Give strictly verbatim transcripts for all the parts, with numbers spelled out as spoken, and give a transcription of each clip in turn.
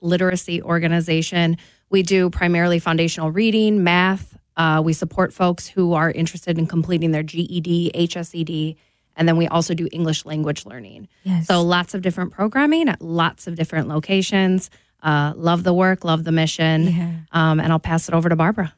literacy organization. We do primarily foundational reading, math. Uh, we support folks who are interested in completing their G E D, H S E D, and then we also do English language learning. Yes. So lots of different programming at lots of different locations. Uh, love the work, love the mission. Yeah. Um, and I'll pass it over to Barbara.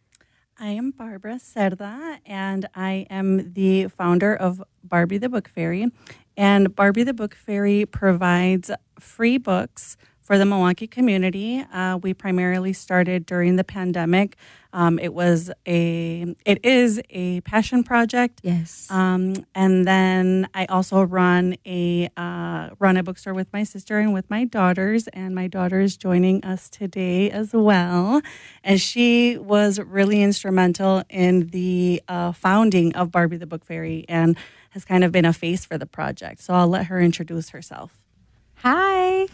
I am Barbara Cerda, and I am the founder of Barbie the Book Fairy. And Barbie the Book Fairy provides free books for the Milwaukee community. Uh, we primarily started during the pandemic. Um, it was a, it is a passion project. Yes. Um, and then I also run a uh, run a bookstore with my sister and with my daughters. And my daughter is joining us today as well. And she was really instrumental in the uh, founding of Barbie the Book Fairy and has kind of been a face for the project. So I'll let her introduce herself. Hi.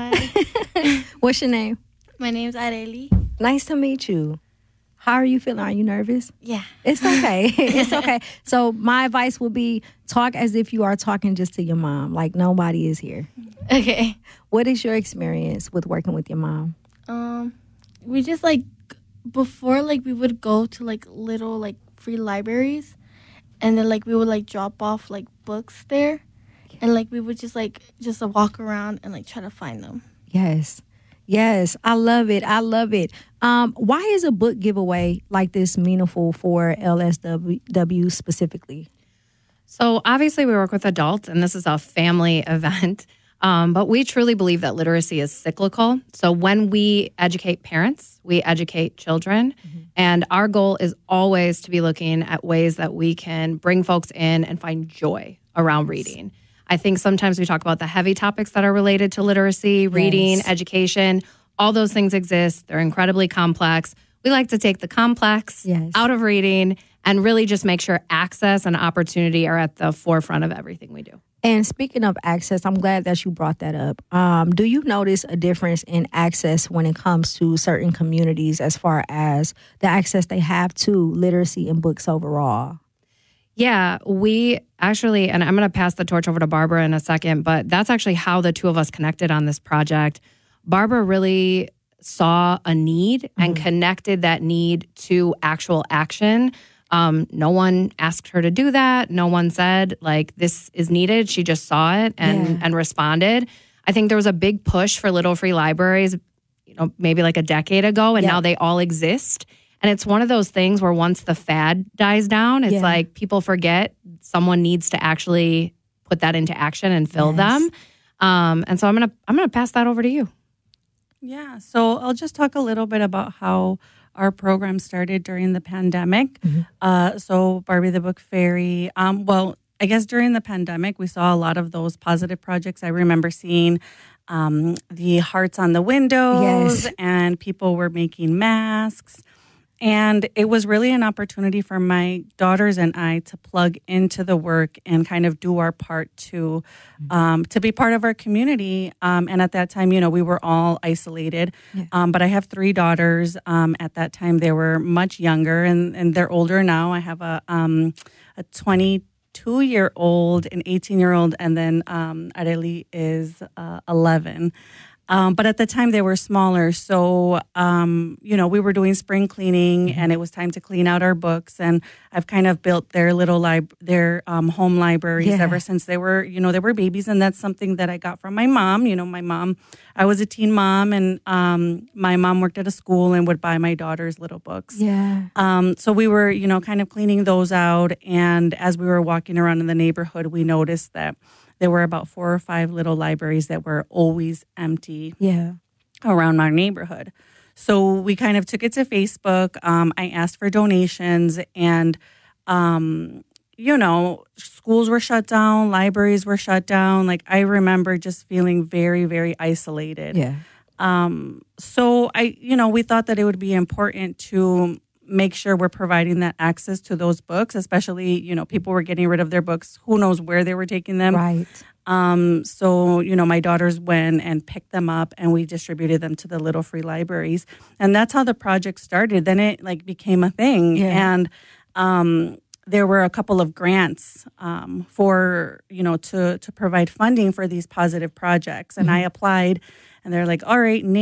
Hi, What's your name? my name's Areli. Nice to meet you. How are you feeling? Are you nervous? Yeah. It's okay. It's okay. So my advice would be talk as if you are talking just to your mom, like nobody is here. Okay. What is your experience with working with your mom? Um, we just like before like we would go to like little like free libraries, and then like we would like drop off like books there, and like we would just like just uh, walk around and like try to find them. Yes. Yes, I love it. I love it. Um, why is a book giveaway like this meaningful for L S W specifically? So obviously we work with adults, and this is a family event, um, but we truly believe that literacy is cyclical. So when we educate parents, we educate children, mm-hmm. and our goal is always to be looking at ways that we can bring folks in and find joy around reading. I think sometimes we talk about the heavy topics that are related to literacy, reading, yes. education. All those things exist. They're incredibly complex. We like to take the complex yes. out of reading and really just make sure access and opportunity are at the forefront of everything we do. And speaking of access, I'm glad that you brought that up. Um, do you notice a difference in access when it comes to certain communities as far as the access they have to literacy and books overall? Yeah, we actually, and I'm going to pass the torch over to Barbara in a second, but that's actually how the two of us connected on this project. Barbara really saw a need mm-hmm. and connected that need to actual action. Um, no one asked her to do that. No one said, like, this is needed. She just saw it and, yeah. and responded. I think there was a big push for Little Free Libraries, you know, maybe like a decade ago, and yeah. now they all exist. And it's one of those things where once the fad dies down, it's yeah. like people forget someone needs to actually put that into action and fill yes. them. Um, and so I'm gonna I'm gonna pass that over to you. Yeah, so I'll just talk a little bit about how our program started during the pandemic. Mm-hmm. Uh, so Barbie the Book Fairy, um, well, I guess during the pandemic, we saw a lot of those positive projects. I remember seeing um, the hearts on the windows, yes. and people were making masks. And it was really an opportunity for my daughters and I to plug into the work and kind of do our part to um, to be part of our community. Um, and at that time, you know, we were all isolated. Yeah. Um, but I have three daughters. Um, at that time, they were much younger, and, and they're older now. I have a um, a twenty-two-year-old, an eighteen-year-old, and then um, Areli is uh, eleven. Um, but at the time they were smaller. So, um, you know, we were doing spring cleaning mm-hmm. and it was time to clean out our books. And I've kind of built their little lib- their um, home libraries yeah. ever since they were, you know, they were babies. And that's something that I got from my mom. You know, my mom, I was a teen mom, and um, my mom worked at a school and would buy my daughters little books. Yeah. Um, so we were, you know, kind of cleaning those out. And as we were walking around in the neighborhood, we noticed that there were about four or five little libraries that were always empty yeah. around our neighborhood. So we kind of took it to Facebook. Um, I asked for donations, and, um, you know, schools were shut down, libraries were shut down. Like, I remember just feeling very, very isolated. Yeah. Um, so I, you know, we thought that it would be important to make sure we're providing that access to those books, especially, you know, people were getting rid of their books. Who knows where they were taking them. Right. Um, so, you know, my daughters went and picked them up, and we distributed them to the Little Free Libraries. And that's how the project started. Then it like became a thing. Yeah. And um, there were a couple of grants um, for, you know, to, to provide funding for these positive projects. And mm-hmm. I applied, and they're like, all right,